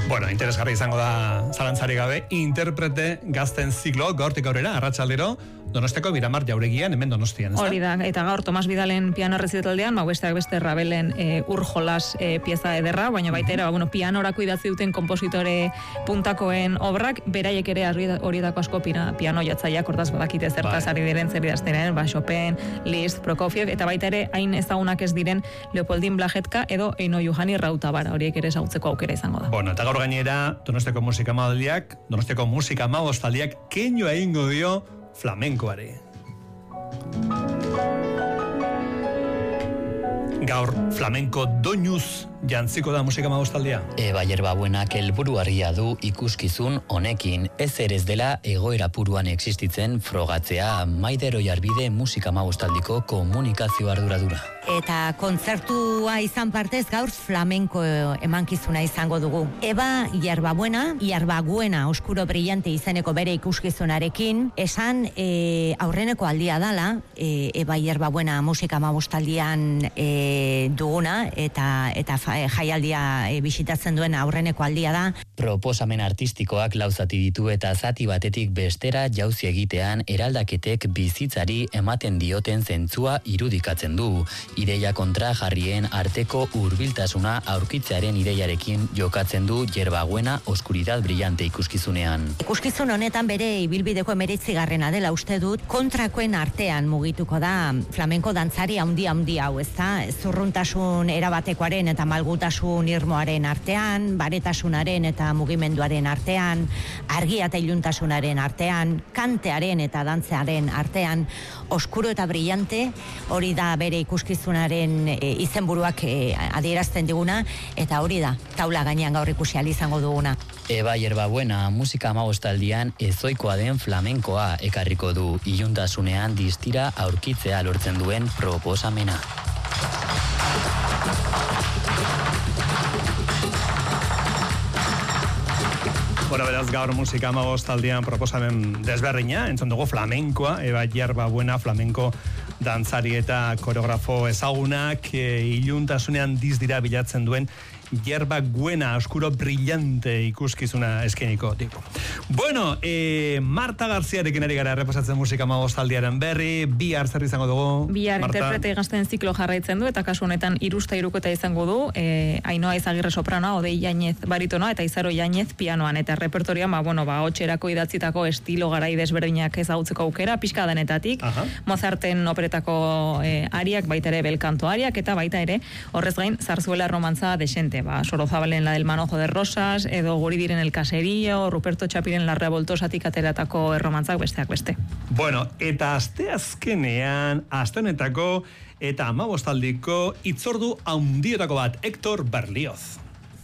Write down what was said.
Bueno, interesgarri izango da zalantzari gabe, interprete gazten ziklo, gaurtik aurrera, arratsaldero, Donosteko Miramar Jauregian, hemen Donostian, ez da? Hori da, eta gaur Tomas Vidalen piano errezitaldean, besteak beste Rabelen urjolas pieza ederra, baina baita ere, pianorako idatzi duten kompositore puntakoen obrak, beraiek ere horietako asko piano jatzaileak, hortaz badakite zertaz ari diren zer idazteren, Chopin, Liszt, Prokofiev, eta baita ere hain ezagunak ez diren Leopoldin Blajetka edo Eino Juhani Rautabara, horiek ere ezagutzeko aukera izango da. Bueno, eta gaur gainera, Donostiako musika amabostaldiak keinu egingo dio flamenkoari. Gaur flamenko doinuz jantziko da musika amabostaldia. Eba Yerbabuenak helburuarria du ikuskizun honekin, ezer ez dela egoera puruan existitzen frogatzea. Maider Oiarbide musika amabostaldiko komunikazio arduradura. Eta kontzertua izan partez gaur flamenko emankizuna izango dugu. Eba Yerbabuena oskuro brillante izeneko bere ikuskizunarekin, esan aurreneko aldia dala, Eba Yerbabuena musika amabostaldian duguna, eta jaialdia bisitatzen duen aurreneko aldia da. Proposamen artistikoak lauzati ditu eta zati batetik bestera jauzi egitean eraldaketek bizitzari ematen dioten zentzua irudikatzen du. Ideia kontra jarrien arteko hurbiltasuna aurkitzearen ideiarekin jokatzen du Yerbabuena oskuridad brillante ikuskizunean. Ikuskizun honetan bere ibilbideko 19. dela uste dut, kontrakoen artean mugituko da flamenko dantzari handi hau, ezta? Zurruntasun erabatekoaren eta malgutasun irmoaren artean, baretasunaren eta mugimenduaren artean, argia eta iluntasunaren artean, kantearen eta dantzearen artean, oskuro eta brillante, hori da bere ikuskizunaren izenburuak adierazten diguna, eta hori da taula gainean gaur ikusi ahal izango duguna. Eba Yerbabuena musika amabostaldian ezoikoa den flamenkoa ekarriko du, iluntasunean distira aurkitzea lortzen duen proposamena. Bueno, beraz, gaur musika amabostaldian proposamen desberdina, entzun dugu flamenkoa, Eba Yerbabuena flamenko dantzari eta koreografo ezagunak, iluntasunean dizdira bilatzen duen Yerbabuena oskuro brillante ikuskizuna eskeniko tipo. Bueno, Marta Garziarekin ari gara repasatzen musika amabostaldiaren berri, bihar zer izango dugu? Bihar interprete gazten ziklo jarraitzen du, eta kasu honetan 3 eta izango du, Ainhoa Izagirre sopranoa, Odei Jainez baritonoa, eta Izaro Jainez pianoan, eta repertorian, hotxerako idatzitako estilo garai desberdinak ezagutzeko aukera, pixka denetatik, Mozarten operetako ariak, baita ere belkanto ariak, eta baita ere, horrez gain, zarzuela romantza desente, Sorozabalen La del Manojo de Rosas, edo Guri diren El Caserío, Ruperto Txapiren La Revoltosatik ateratako erromantzak besteak beste. Bueno, eta asteazkenean, astenetako eta amabostaldiko itzordu haundietako bat, Hector Berlioz.